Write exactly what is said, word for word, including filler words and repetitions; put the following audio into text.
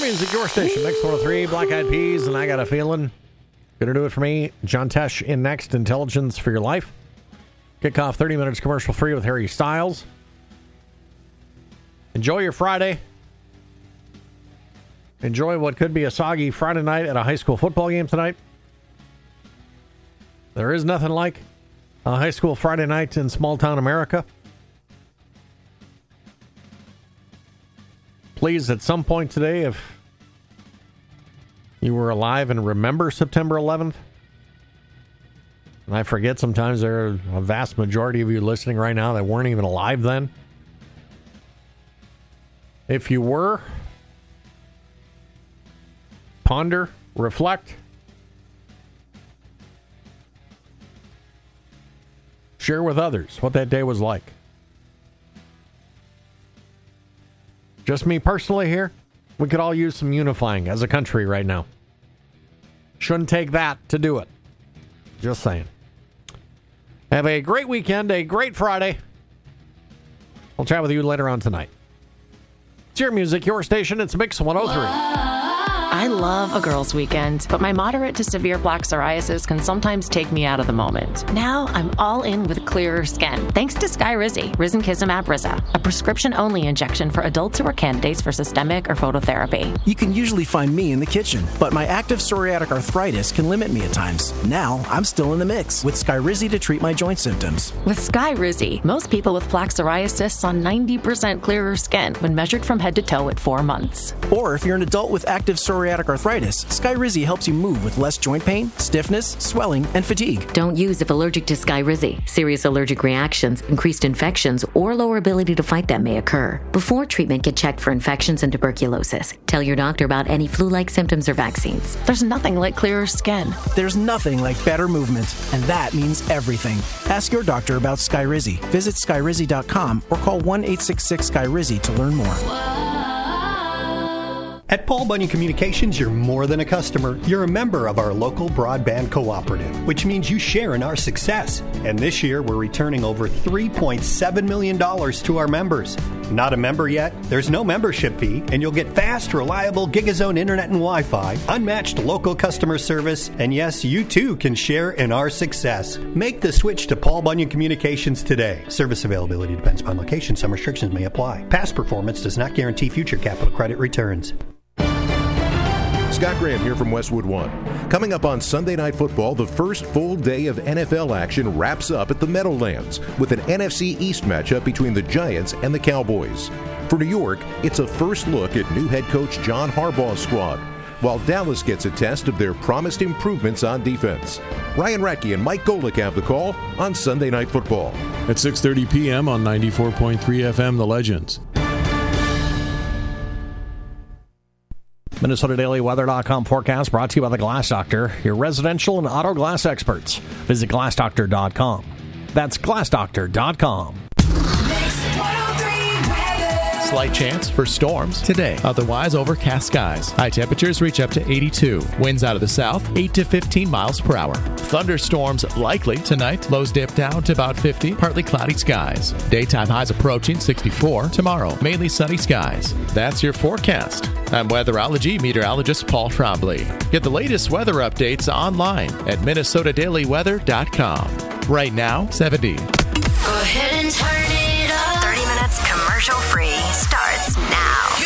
Music, your station, Mix one oh three, Black Eyed Peas, and I Got a Feeling. Gonna do it for me. John Tesh in next, Intelligence for Your Life. Kick off thirty minutes commercial free with Harry Styles. Enjoy your Friday. Enjoy what could be a soggy Friday night at a high school football game tonight. There is nothing like a high school Friday night in small town America. Please, at some point today, if you were alive and remember September eleventh, and I forget sometimes there are a vast majority of you listening right now that weren't even alive then. If you were, ponder, reflect, share with others what that day was like. Just me personally here, we could all use some unifying as a country right now. Shouldn't take that to do it. Just saying. Have a great weekend, a great Friday. I'll chat with you later on tonight. It's your music, your station. It's Mix one oh three. I love a girls' weekend, but my moderate to severe plaque psoriasis can sometimes take me out of the moment. Now I'm all in with clearer skin, thanks to Skyrizi, Risankizumab Riza, a prescription-only injection for adults who are candidates for systemic or phototherapy. You can usually find me in the kitchen, but my active psoriatic arthritis can limit me at times. Now I'm still in the mix with Skyrizi to treat my joint symptoms. With Skyrizi, most people with plaque psoriasis saw ninety percent clearer skin when measured from head to toe at four months. Or if you're an adult with active psoriatic arthritis, Skyrizi helps you move with less joint pain, stiffness, swelling, and fatigue. Don't use if allergic to Skyrizi. Serious allergic reactions, increased infections, or lower ability to fight them may occur. Before treatment, get checked for infections and tuberculosis. Tell your doctor about any flu-like symptoms or vaccines. There's nothing like clearer skin. There's nothing like better movement, and that means everything. Ask your doctor about Skyrizi. Visit Skyrizi dot com or call one eight six six Skyrizi to learn more. At Paul Bunyan Communications, you're more than a customer. You're a member of our local broadband cooperative, which means you share in our success. And this year, we're returning over three point seven million dollars to our members. Not a member yet? There's no membership fee, and you'll get fast, reliable Gigazone internet and Wi-Fi, unmatched local customer service, and yes, you too can share in our success. Make the switch to Paul Bunyan Communications today. Service availability depends upon location. Some restrictions may apply. Past performance does not guarantee future capital credit returns. Scott Graham here from Westwood One. Coming up on Sunday Night Football, the first full day of N F L action wraps up at the Meadowlands with an N F C East matchup between the Giants and the Cowboys. For New York, it's a first look at new head coach John Harbaugh's squad, while Dallas gets a test of their promised improvements on defense. Ryan Radke and Mike Golick have the call on Sunday Night Football. At six thirty p.m. on ninety-four point three F M, The Legends. Minnesota Daily Weather dot com forecast brought to you by the Glass Doctor, your residential and auto glass experts. Visit glass doctor dot com. That's glass doctor dot com. Slight chance for storms today. Otherwise, overcast skies. High temperatures reach up to eighty-two. Winds out of the south, eight to fifteen miles per hour. Thunderstorms likely tonight. Lows dip down to about fifty. Partly cloudy skies. Daytime highs approaching sixty-four. Tomorrow, mainly sunny skies. That's your forecast. I'm weatherology meteorologist Paul Trombley. Get the latest weather updates online at Minnesota Daily Weather dot com. Right now, seventy. Go ahead and turn it up. thirty minutes commercial free starts now.